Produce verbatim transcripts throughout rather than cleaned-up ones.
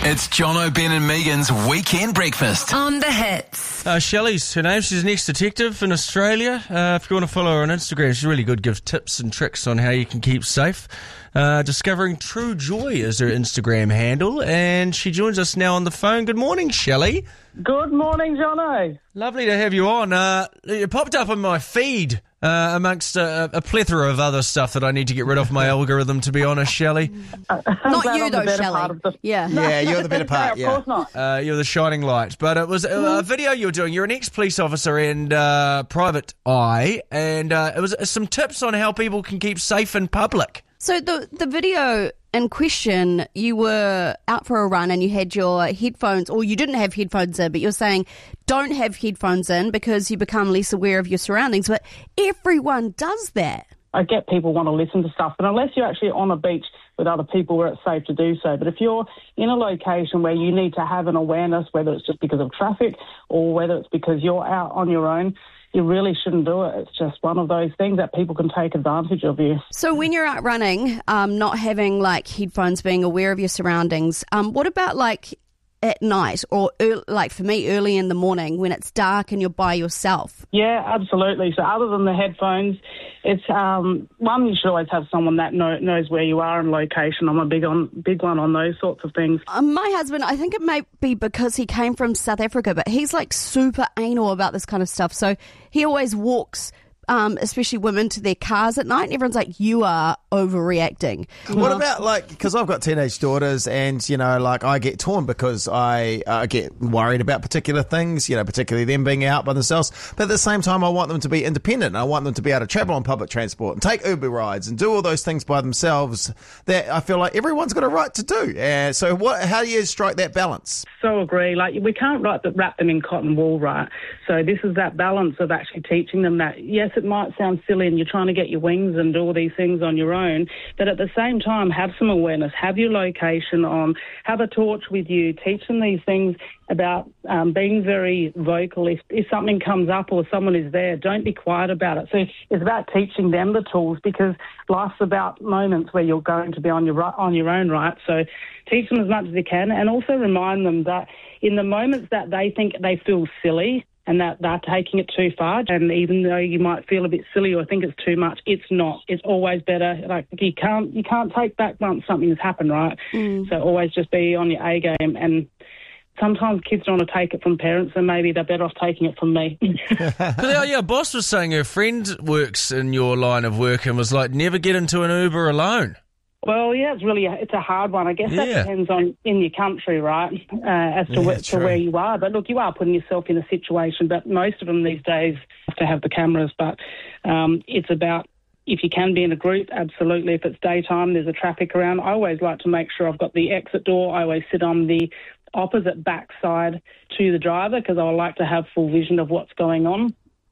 It's Jono, Ben and Megan's Weekend Breakfast. On the Hits. Uh, Shelley's her name. She's an ex-detective in Australia. Uh, if you want to follow her on Instagram, she's really good. Gives tips and tricks on how you can keep safe. Uh, Discovering True Joy is her Instagram handle. And she joins us now on the phone. Good morning, Shelley. Good morning, Jono. Lovely to have you on. Uh, you popped up on my feed uh, amongst a, a plethora of other stuff that I need to get rid of my algorithm, to be honest, Shelley. Uh, Not you, though, Shelley. The... Yeah. Yeah, you're the better part, yeah. yeah. Of course not. Uh, you're the shining light. But it was a, a video you were doing. You're an ex-police officer and uh, private eye, and uh, it was some tips on how people can keep safe in public. So the the video in question, you were out for a run and you had your headphones, or you didn't have headphones in, but you're saying don't have headphones in because you become less aware of your surroundings. But everyone does that. I get people want to listen to stuff, but unless you're actually on a beach with other people where it's safe to do so. But if you're in a location where you need to have an awareness, whether it's just because of traffic or whether it's because you're out on your own, you really shouldn't do it. It's just one of those things that people can take advantage of you. So when you're out running, um, not having like headphones, being aware of your surroundings, um, what about like at night or early, like for me early in the morning when it's dark and you're by yourself? Yeah, absolutely. So other than the headphones, it's um, one, you should always have someone that know, knows where you are and location. I'm a big on big one on those sorts of things. Um, my husband, I think it may be because he came from South Africa, but he's like super anal about this kind of stuff. So he always walks, um, especially women, to their cars at night, and everyone's like, you are overreacting. What about, like, because I've got teenage daughters and, you know, like, I get torn because I uh, get worried about particular things, you know, particularly them being out by themselves. But at the same time, I want them to be independent. I want them to be able to travel on public transport and take Uber rides and do all those things by themselves that I feel like everyone's got a right to do. Uh, so what? How do you strike that balance? So agree. Like, we can't write the, wrap them in cotton wool, right? So this is that balance of actually teaching them that, yes, it might sound silly and you're trying to get your wings and do all these things on your own, but at the same time, have some awareness, have your location on, have a torch with you, teach them these things about um, being very vocal. If, if something comes up or someone is there, don't be quiet about it. So it's about teaching them the tools, because life's about moments where you're going to be on your on your own, right? So teach them as much as you can, and also remind them that in the moments that they think they feel silly and that they're taking it too far, and even though you might feel a bit silly or think it's too much, it's not. It's always better. Like, you can't you can't take back once something has happened, right? Mm. So always just be on your A game. And sometimes kids don't want to take it from parents, and maybe they're better off taking it from me. But uh, yeah, boss was saying her friend works in your line of work and was like, never get into an Uber alone. Well, yeah, it's really a, it's a hard one. I guess that Yeah. depends on in your country, right, uh, as to, Yeah, where, to true. where you are. But look, you are putting yourself in a situation. But most of them these days have to have the cameras. But um, it's about, if you can be in a group, absolutely. If it's daytime, there's a traffic around. I always like to make sure I've got the exit door. I always sit on the opposite backside to the driver, because I like to have full vision of what's going on.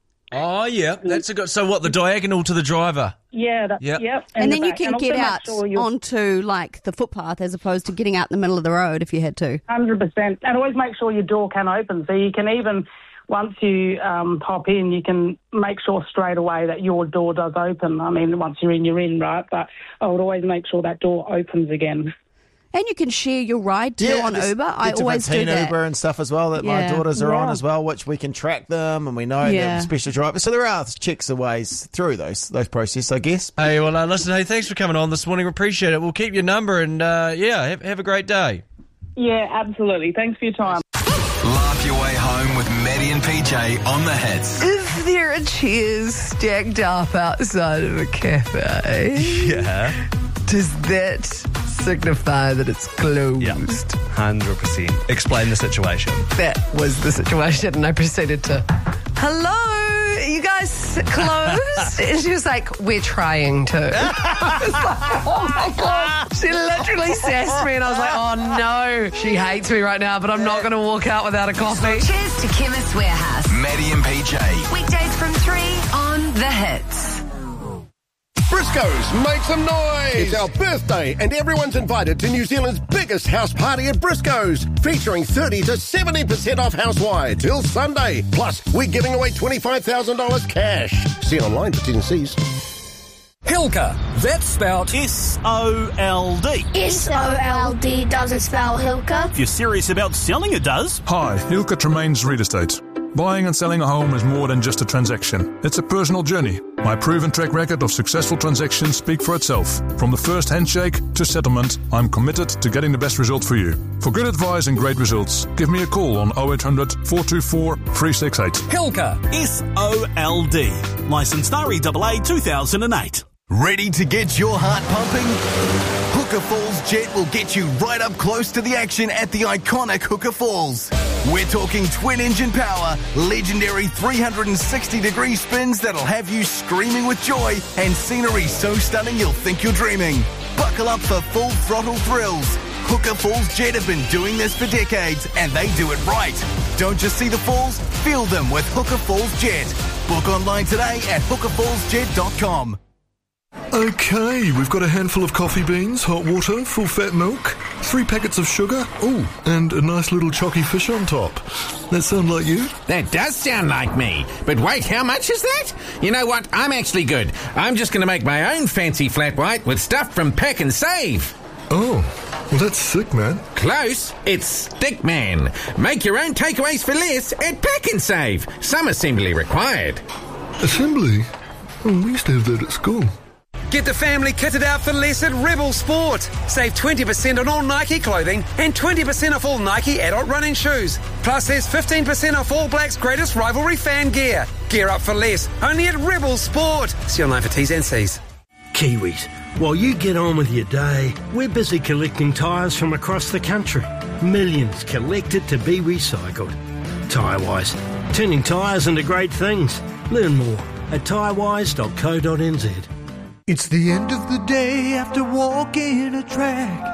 Oh, yeah, that's a good. So what, the diagonal to the driver? Yeah, that, Yep. yep. And, then the you back. can And also get make out sure you're- onto like the footpath as opposed to getting out in the middle of the road if you had to. one hundred percent. And always make sure your door can open. So you can even, once you um, pop in, you can make sure straight away that your door does open. I mean, once you're in, you're in, right? But I would always make sure that door opens again. And you can share your ride too on there's- Uber. I there's always do different teen that. Uber and stuff as well that my Yeah. daughters are on Yeah. as well, which we can track them and we know Yeah. they're special drivers. So there are checks and ways through those those processes, I guess. Hey, well, uh, listen, hey, thanks for coming on this morning. We appreciate it. We'll keep your number and, uh, yeah, have, have a great day. Yeah, absolutely. Thanks for your time. Laugh your way home with Maddie and P J on the Hits. Is there a chair stacked up outside of a cafe? Yeah, Does that signify that it's closed? yeah, one hundred percent. Explain the situation. That was the situation, and I proceeded to, hello, you guys closed? And she was like, we're trying to. I was like, oh my God. She literally sassed me, and I was like, oh no, she hates me right now, but I'm not going to walk out without a coffee. Cheers to Chemist Warehouse. Maddie and P J. Weekdays from three on The Hits. Briscoe's, make some noise! It's our birthday, and everyone's invited to New Zealand's biggest house party at Briscoe's, featuring thirty to seventy percent off house-wide till Sunday. Plus, we're giving away twenty-five thousand dollars cash. See online for T and C's. Hilka. That's spelled S O L D. S O L D doesn't spell Hilka. If you're serious about selling, it does. Hi, Hilka Tremaines Real Estate. Buying and selling a home is more than just a transaction. It's a personal journey. My proven track record of successful transactions speak for itself. From the first handshake to settlement, I'm committed to getting the best result for you. For good advice and great results, give me a call on oh eight hundred, four two four, three six eight. Hilka. S O L D. Licensed R E A A two thousand eight. Ready to get your heart pumping? Hooker Falls Jet will get you right up close to the action at the iconic Hooker Falls. We're talking twin-engine power, legendary three hundred sixty degree spins that'll have you screaming with joy, and scenery so stunning you'll think you're dreaming. Buckle up for full throttle thrills. Hooker Falls Jet have been doing this for decades, and they do it right. Don't just see the falls, feel them with Hooker Falls Jet. Book online today at hooker falls jet dot com. Okay, we've got a handful of coffee beans, hot water, full fat milk, three packets of sugar, ooh, and a nice little chocky fish on top. That sound like you? That does sound like me. But wait, how much is that? You know what? I'm actually good. I'm just going to make my own fancy flat white with stuff from Pack and Save. Oh, well that's sick, man. Close. It's Stickman. Make your own takeaways for less at Pack and Save. Some assembly required. Assembly? Oh, we used to have that at school. Get the family kitted out for less at Rebel Sport. Save twenty percent on all Nike clothing and twenty percent off all Nike adult running shoes. Plus, there's fifteen percent off All Blacks' greatest rivalry fan gear. Gear up for less, only at Rebel Sport. See online for T's and C's. Kiwis, while you get on with your day, we're busy collecting tyres from across the country. Millions collected to be recycled. Tyrewise, turning tyres into great things. Learn more at tyrewise dot co dot n z. It's the end of the day after walking a track.